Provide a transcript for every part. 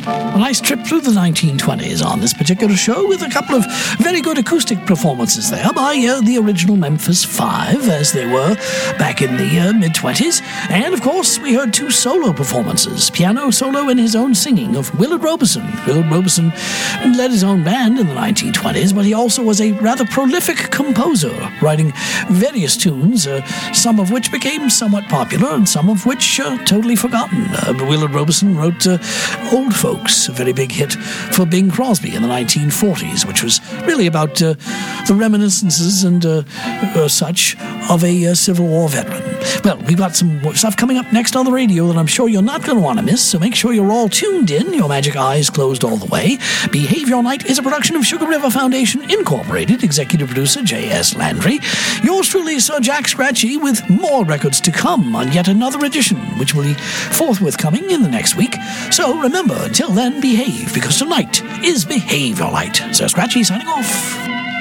A nice trip through the 1920s on this particular show with a couple of very good acoustic performances there by the original Memphis Five, as they were back in the mid-20s. And, of course, we heard two solo performances, piano solo and his own singing of Willard Robeson. Willard Robeson led his own band in the 1920s, but he also was a rather prolific composer, writing various tunes, some of which became somewhat popular and some of which totally forgotten. Willard Robeson wrote Old Folks, a very big hit for Bing Crosby in the 1940s, which was really about the reminiscences and such of a Civil War veteran. Well, we've got some stuff coming up next on the radio that I'm sure you're not going to want to miss, so make sure you're all tuned in, your magic eyes closed all the way. Behave Your Night is a production of Sugar River Foundation Incorporated, executive producer J.S. Landry. Yours truly, Sir Jack Scratchy, with more records to come on yet another edition, which will be forthwith coming in the next week. So remember, until then, behave, because tonight is Behave Your Night. Sir Scratchy signing off.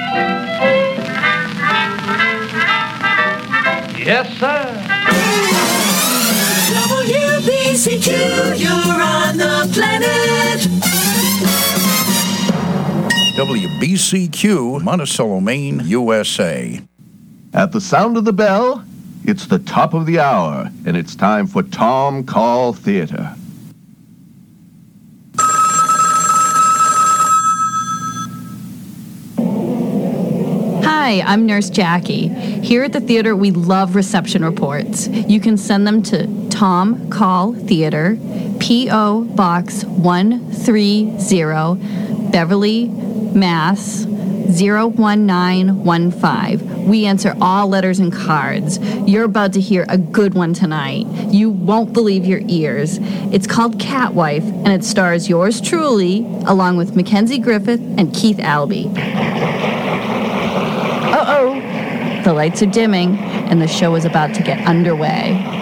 Yes, sir. WBCQ, you're on the planet. WBCQ, Monticello, Maine, USA. At the sound of the bell, it's the top of the hour, and it's time for Tom Call Theater. Hi, I'm Nurse Jackie. Here at the theater, we love reception reports. You can send them to Tom Call Theater, P.O. Box 130, Beverly, Mass. 01915. We answer all letters and cards. You're about to hear a good one tonight. You won't believe your ears. It's called Catwife, and it stars yours truly, along with Mackenzie Griffith and Keith Albee. Uh-oh. The lights are dimming, and the show is about to get underway.